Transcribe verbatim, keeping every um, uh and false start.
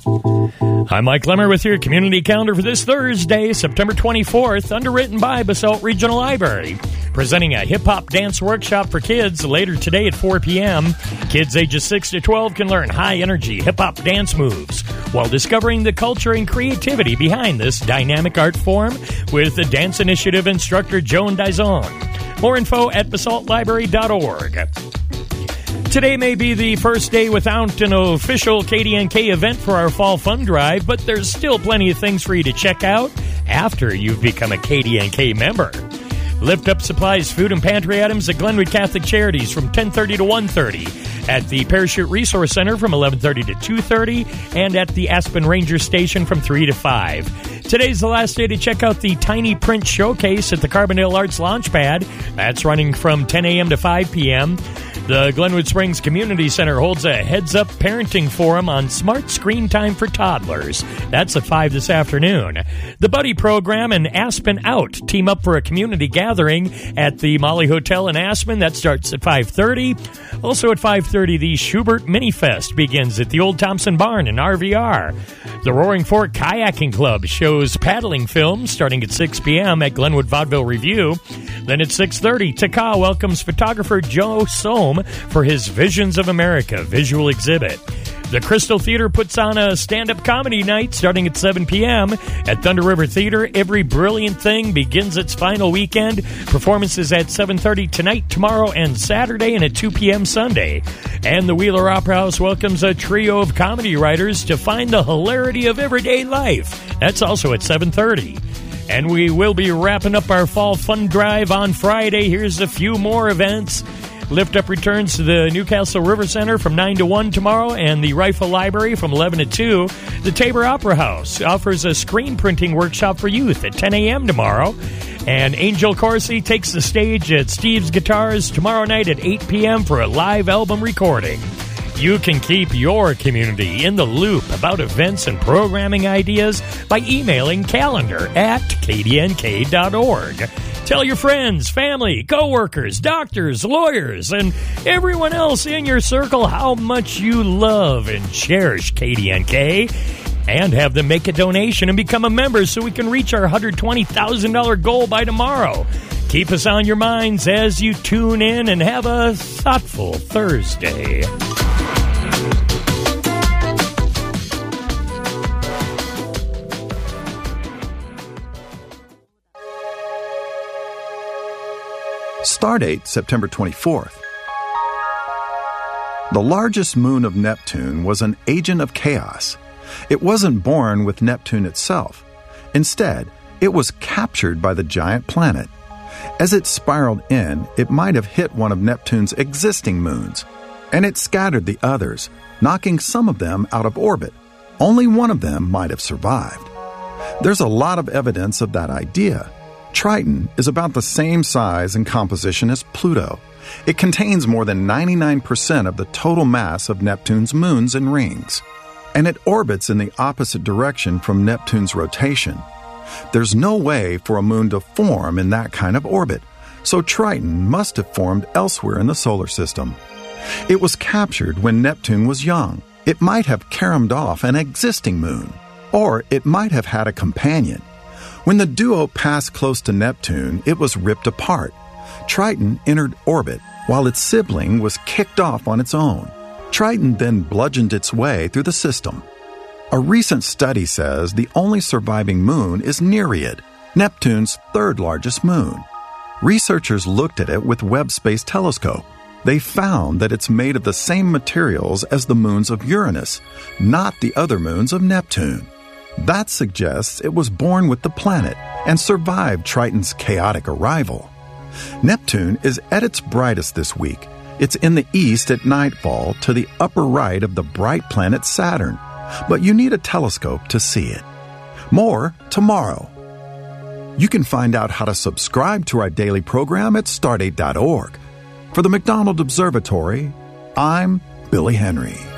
I'm Mike Lemmer with your community calendar for this Thursday, September twenty-fourth, underwritten by Basalt Regional Library. Presenting a hip-hop dance workshop for kids later today at four p.m. Kids ages six to twelve can learn high-energy hip-hop dance moves while discovering the culture and creativity behind this dynamic art form with the Dance Initiative instructor Joan Dizon. More info at basalt library dot org. Today may be the first day without an official K D N K event for our Fall Fun Drive, but there's still plenty of things for you to check out after you've become a K D N K member. Lift up supplies, food, and pantry items at Glenwood Catholic Charities from ten thirty to one thirty, at the Parachute Resource Center from eleven thirty to two thirty, and at the Aspen Ranger Station from three to five. Today's the last day to check out the Tiny Print Showcase at the Carbondale Arts Launchpad. That's running from ten a.m. to five p.m. The Glenwood Springs Community Center holds a heads-up parenting forum on smart screen time for toddlers. That's at five this afternoon. The Buddy Program and Aspen Out team up for a community gathering at the Molly Hotel in Aspen. That starts at five thirty. Also at five thirty, the Schubert Mini Fest begins at the Old Thompson Barn in R V R. The Roaring Fork Kayaking Club shows paddling films starting at six p.m. at Glenwood Vaudeville Review. Then at six thirty, Taka welcomes photographer Joe Sohm for his Visions of America visual exhibit. The Crystal Theater puts on a stand-up comedy night starting at seven p.m. At Thunder River Theater. Every Brilliant Thing begins its final weekend. Performances at seven thirty tonight, tomorrow, and Saturday, and at two p.m. Sunday. And the Wheeler Opera House welcomes a trio of comedy writers to find the hilarity of everyday life. That's also at seven thirty. And we will be wrapping up our Fall Fun Drive on Friday. Here's a few more events. Lift Up returns to the Newcastle River Center from nine to one tomorrow, and the Rifle Library from eleven to two. The Tabor Opera House offers a screen printing workshop for youth at ten a.m. tomorrow. And Angel Corsi takes the stage at Steve's Guitars tomorrow night at eight p.m. for a live album recording. You can keep your community in the loop about events and programming ideas by emailing calendar at k d n k dot org. Tell your friends, family, coworkers, doctors, lawyers, and everyone else in your circle how much you love and cherish K D N K, and have them make a donation and become a member so we can reach our one hundred twenty thousand dollars goal by tomorrow. Keep us on your minds as you tune in, and have a thoughtful Thursday. Stardate, September twenty-fourth. The largest moon of Neptune was an agent of chaos. It wasn't born with Neptune itself. Instead, it was captured by the giant planet. As it spiraled in, it might have hit one of Neptune's existing moons, and it scattered the others, knocking some of them out of orbit. Only one of them might have survived. There's a lot of evidence of that idea. Triton is about the same size and composition as Pluto. It contains more than ninety-nine percent of the total mass of Neptune's moons and rings, and it orbits in the opposite direction from Neptune's rotation. There's no way for a moon to form in that kind of orbit, so Triton must have formed elsewhere in the solar system. It was captured when Neptune was young. It might have caromed off an existing moon, or it might have had a companion. When the duo passed close to Neptune, it was ripped apart. Triton entered orbit, while its sibling was kicked off on its own. Triton then bludgeoned its way through the system. A recent study says the only surviving moon is Nereid, Neptune's third largest moon. Researchers looked at it with Webb Space Telescope. They found that it's made of the same materials as the moons of Uranus, not the other moons of Neptune. That suggests it was born with the planet and survived Triton's chaotic arrival. Neptune is at its brightest this week. It's in the east at nightfall to the upper right of the bright planet Saturn, but you need a telescope to see it. More tomorrow. You can find out how to subscribe to our daily program at stardate dot org. For the McDonald Observatory, I'm Billy Henry.